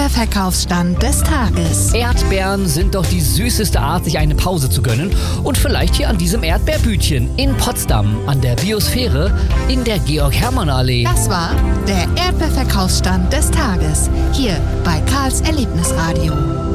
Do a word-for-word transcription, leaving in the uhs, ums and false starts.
Erdbeerverkaufsstand des Tages. Erdbeeren sind doch die süßeste Art, sich eine Pause zu gönnen. Und vielleicht hier an diesem Erdbeerbütchen in Potsdam, an der Biosphäre, in der Georg-Hermann-Allee. Das war der Erdbeerverkaufsstand des Tages, hier bei Karls Erlebnisradio.